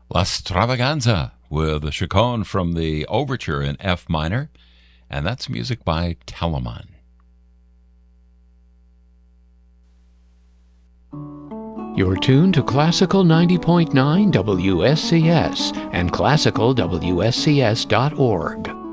La Stravaganza with a chaconne from the overture in F minor, and that's music by Telemann. You're tuned to Classical 90.9 WSCS and classicalwscs.org.